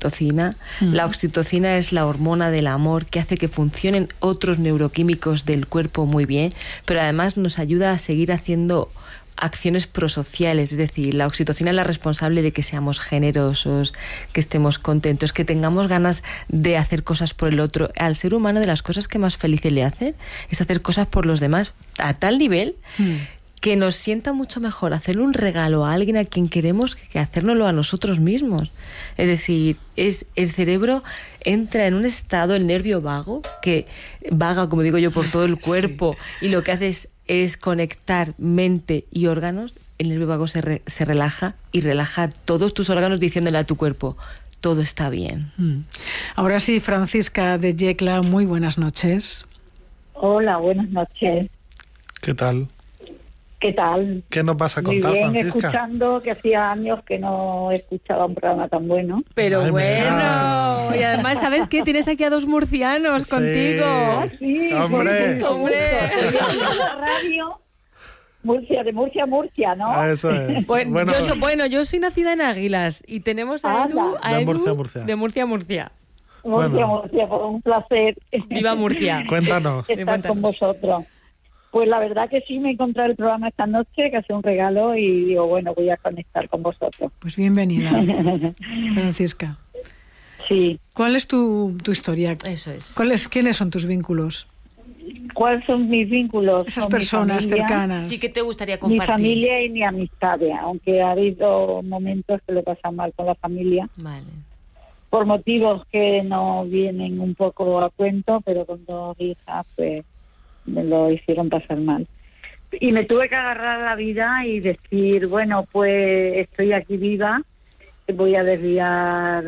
oxitocina. La oxitocina es la hormona del amor que hace que funcionen otros neuroquímicos del cuerpo muy bien, pero además nos ayuda a seguir haciendo acciones prosociales, es decir, la oxitocina es la responsable de que seamos generosos, que estemos contentos, que tengamos ganas de hacer cosas por el otro. Al ser humano, de las cosas que más felices le hacen es hacer cosas por los demás, a tal nivel que nos sienta mucho mejor hacerle un regalo a alguien a quien queremos que hacérnoslo a nosotros mismos. Es decir, el cerebro entra en un estado, el nervio vago, que vaga, como digo yo, por todo el cuerpo, y lo que hace es conectar mente y órganos. El nervio vago se relaja y relaja todos tus órganos diciéndole a tu cuerpo, todo está bien. Ahora sí, Francisca de Yecla, muy buenas noches. Hola, buenas noches. ¿Qué tal? ¿Qué tal? ¿Qué nos vas a contar, muy bien, Francisca? Escuchando, que hacía años que no escuchaba un programa tan bueno. Pero Ay, bueno, y además, ¿sabes qué? Tienes aquí a dos murcianos contigo. Ah, sí, ¡Hombre! La radio de Murcia, ¿no? Eso es. Bueno, yo soy nacida en Águilas y tenemos a Edu, De Murcia. Murcia, pues un placer. Viva Murcia. Cuéntanos. Estar con vosotros. Pues la verdad que sí, me he encontrado el programa esta noche, que hace un regalo, y digo, bueno, voy a conectar con vosotros. Pues bienvenida, Francisca. Sí. ¿Cuál es tu historia? Eso es. ¿Quiénes son tus vínculos? ¿Cuáles son mis vínculos? Esas con personas mi familia, cercanas. Sí que te gustaría mi compartir. familia y mi amistades, aunque ha habido momentos que lo pasan mal con la familia. Vale. Por motivos que no vienen un poco a cuento, pero con dos hijas, pues me lo hicieron pasar mal. Y me tuve que agarrar a la vida y decir, bueno, pues estoy aquí viva, voy a desviar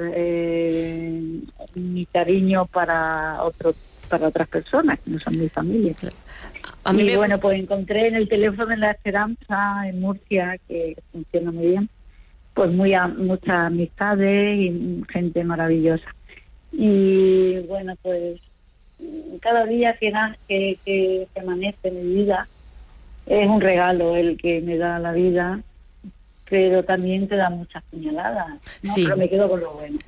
mi cariño para otras personas que no son mi familia. Bueno, pues encontré en el teléfono de la Esperanza en Murcia, que funciona muy bien, pues muchas amistades y gente maravillosa. Y bueno, pues cada día que amanece mi vida es un regalo el que me da la vida, pero también te da muchas puñaladas, ¿no? Sí. Pero me quedo con lo bueno.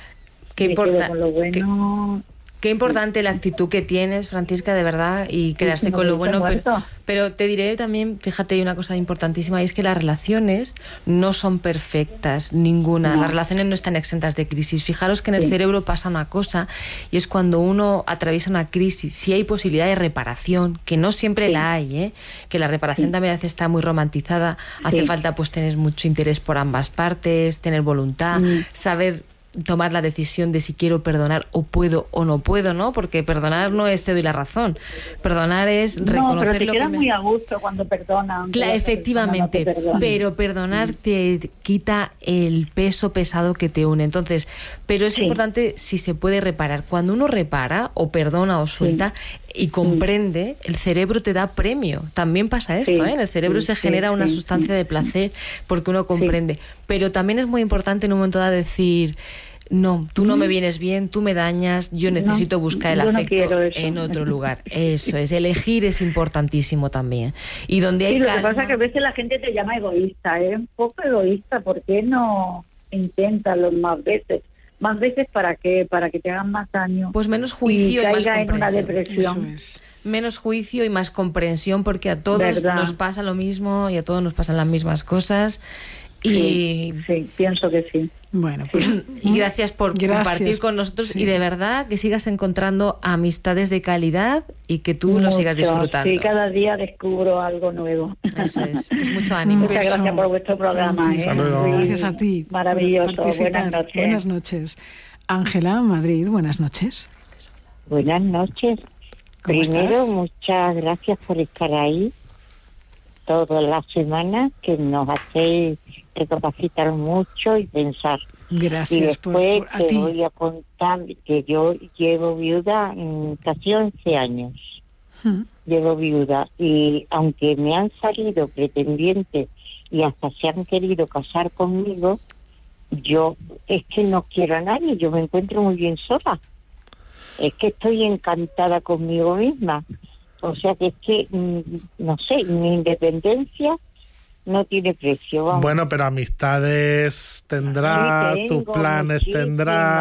Qué importante la actitud que tienes, Francisca, de verdad, y quedarse con lo bueno. Pero te diré también, fíjate, hay una cosa importantísima, y es que las relaciones no son perfectas, ninguna. No. Las relaciones no están exentas de crisis. Fijaros que en el cerebro pasa una cosa, y es cuando uno atraviesa una crisis, si hay posibilidad de reparación, que no siempre la hay, que la reparación también a veces está muy romantizada, hace falta pues tener mucho interés por ambas partes, tener voluntad, saber tomar la decisión de si quiero perdonar o puedo o no puedo, ¿no? Porque perdonar no es te doy la razón. Perdonar es reconocer pero lo que quedas muy a gusto cuando perdonas. Claro, efectivamente, pero perdonar te quita el peso pesado que te une. Entonces, pero es importante si se puede reparar. Cuando uno repara o perdona o suelta y comprende, el cerebro te da premio. También pasa esto, En el cerebro se genera una sustancia de placer porque uno comprende. Pero también es muy importante en un momento dado decir, no, tú no me vienes bien, tú me dañas, yo necesito buscar el afecto en otro lugar. Eso es, elegir es importantísimo también. Y donde hay lo calma... que pasa es que a veces la gente te llama egoísta, un poco egoísta, ¿por qué no intentas más veces? ¿Más veces para qué? Para que te hagan más daño. Pues menos juicio y más comprensión. En una depresión. Eso es. Menos juicio y más comprensión, porque a todos nos pasa lo mismo y a todos nos pasan las mismas cosas. Y sí, pienso que sí. Bueno, pues y gracias por compartir con nosotros y de verdad que sigas encontrando amistades de calidad y que tú lo sigas disfrutando. Sí, cada día descubro algo nuevo. Eso es, pues mucho ánimo. Muchas gracias por vuestro programa. Gracias a ti. Maravilloso. Buenas noches. Buenas noches. Ángela, Madrid, buenas noches. Buenas noches. Primero, muchas gracias por estar ahí todas las semanas, que nos hacéis recapacitar mucho y pensar. Gracias. Y después a te ti. voy a contar que yo llevo viuda casi 11 años. Llevo viuda y aunque me han salido pretendientes y hasta se han querido casar conmigo, yo es que no quiero a nadie, yo me encuentro muy bien sola. Es que estoy encantada conmigo misma. O sea que es que, no sé, mi independencia no tiene precio. Vamos. Bueno, pero amistades tendrá, tus planes tendrá.